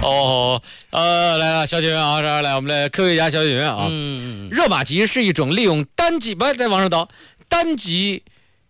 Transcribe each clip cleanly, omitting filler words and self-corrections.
来了，小雪云啊，这儿来我们的科学家小雪云啊。热玛吉是一种利用单极，再往上倒，单极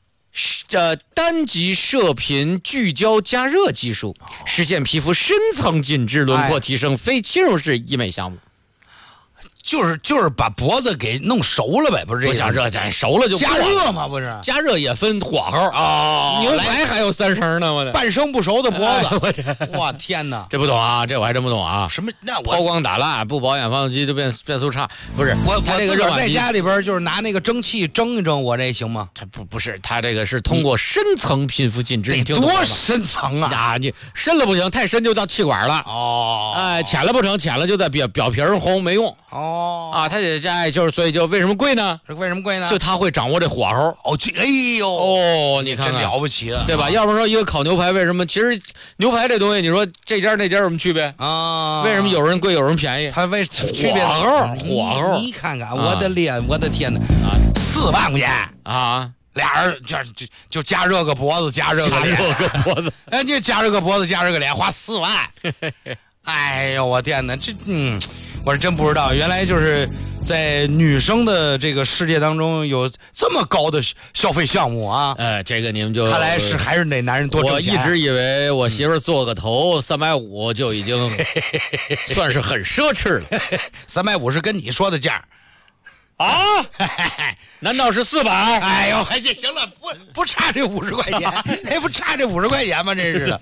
射频聚焦加热技术，实现皮肤深层紧致、轮廓提升，非侵入式医美项目。 就是把脖子给弄熟了呗，不是这样？这熟了就加热嘛，不是？ 加热也分火候啊，牛排还有3成呢，我的半生不熟的脖子，我天哪， 这不懂啊，这我还真不懂啊。 什么？那我抛光打蜡不保养，发动机就变速差，不是？ 我这个热玛吉在家里边就是拿那个蒸汽蒸一蒸，我这行吗？ 它不是，它这个是通过深层皮肤紧致， 得多深层啊！ 你深了不行，太深就到气管了。浅了不成，浅了就在表皮上红没用。它得在所以就为什么贵呢？ 为什么贵呢？ 就它会掌握这火候。你看看了不起了， 对吧？要不说一个烤牛排，为什么？其实牛排这东西，你说这家那家有什么区别啊？为什么有人贵有人便宜？ 它为区别火候， 你看看，我的脸，我的天哪！4万块钱啊！ 俩人就加热个脖子，加热个脖子， 你加热个脖子，加热个脸，花4万。哎呦，我天哪，我是真不知道，原来就是在女生的这个世界当中有这么高的消费项目啊！ 这个你们就看来还是得男人多挣钱。 我一直以为我媳妇儿做个头350就已经算是很奢侈了。 350是跟你说的价啊？难道是400？ 哎呦，行了，不差这50块钱，不差这50块钱吗？真是的。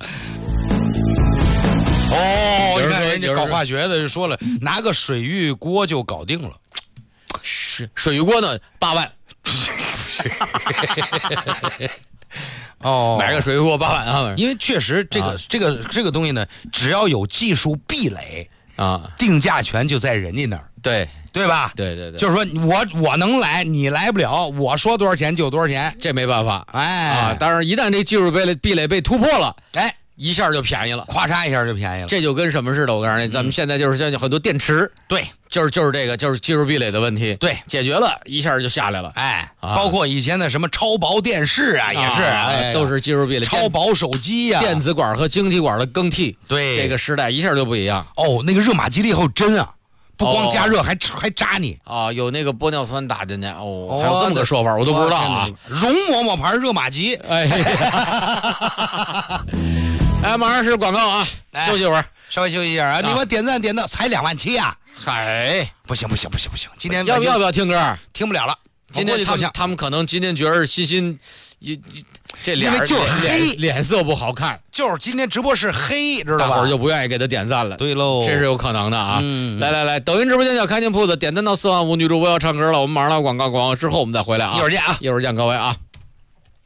你看人家搞化学的就说了，拿个水浴锅就搞定了。 水浴锅呢，8万。买个水浴锅8万啊！ 因为确实这个东西呢，只要有技术壁垒啊，定价权就在人家那儿。对吧？ 对， 就是说我能来，你来不了，我说多少钱就多少钱， 这没办法。当然一旦这技术壁垒被突破了，一下就便宜了， 咵嚓一下就便宜了。 这就跟什么似的？我告诉你，咱们现在就是像很多电池， 对， 就是这个，就是技术壁垒的问题， 对， 解决了，一下就下来了。 包括以前的什么超薄电视啊，也是， 都是技术壁垒。 超薄手机呀， 电子管和晶体管的更替， 对， 这个时代一下就不一样。 那个热玛吉了以后真啊。不光加热，还扎你有那个玻尿酸打进去还有这么个说法，我都不知道啊。 容嬷嬷牌热玛吉， 马上是广告啊，休息会儿， 稍微休息一下啊。你们点赞点到才2万7啊！不行，今天要不要听歌？ 听不了了。 今天他们可能今天觉得欣这因为就是黑， 脸色不好看， 就是今天直播室黑，知道吧？ 大伙儿就不愿意给他点赞了。 对喽， 这是有可能的啊！来，抖音直播间叫开心铺子，点赞到4万5，女主播要唱歌了，我们马上到广告之后我们再回来啊！ 一会儿见啊！ 一会儿见各位啊！